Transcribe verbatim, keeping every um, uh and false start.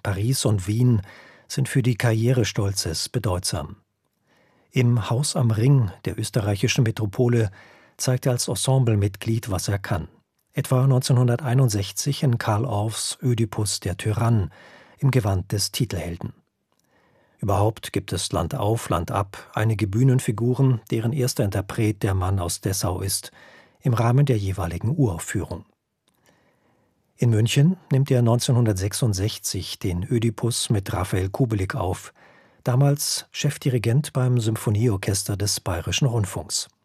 Paris und Wien sind für die Karriere Stolzes bedeutsam. Im Haus am Ring der österreichischen Metropole zeigt er als Ensemblemitglied, was er kann. Etwa neunzehnhunderteinundsechzig in Carl Orffs Ödipus der Tyrann im Gewand des Titelhelden. Überhaupt gibt es Land auf, Land ab einige Bühnenfiguren, deren erster Interpret der Mann aus Dessau ist, im Rahmen der jeweiligen Uraufführung. In München nimmt er neunzehnhundertsechsundsechzig den Ödipus mit Raphael Kubelik auf, damals Chefdirigent beim Symphonieorchester des Bayerischen Rundfunks.